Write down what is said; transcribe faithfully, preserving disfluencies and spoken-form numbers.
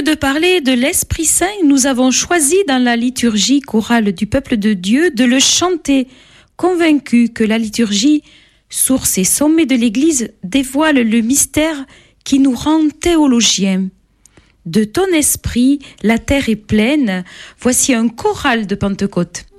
de parler de l'Esprit Saint, nous avons choisi dans la liturgie chorale du peuple de Dieu de le chanter, convaincus que la liturgie, source et sommet de l'Église, dévoile le mystère qui nous rend théologiens. De ton esprit, la terre est pleine. Voici un choral de Pentecôte.